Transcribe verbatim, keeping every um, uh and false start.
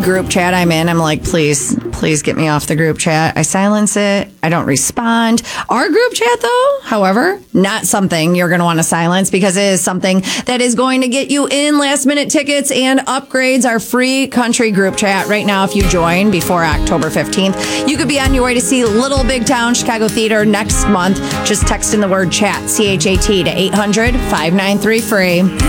group chat I'm in, I'm like, please, please get me off the group chat. I silence it. I don't respond. Our group chat, though, however, not something you're going to want to silence because it is something that is going to get you in last minute tickets and upgrades. Our free country group chat right now, if you join before October fifteenth, you could be on your way to see Little Big Town Chicago Theater next month. Just text in the word chat, C H A T, to eight hundred, five nine three, free.